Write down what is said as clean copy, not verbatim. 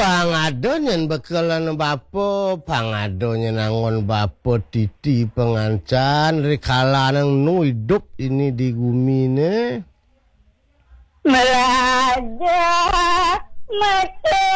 bangadonyen bekalan bapa pangadonyen nangon bapa titi pengancan rikala nang nu hidup ini di gumine Meraja mati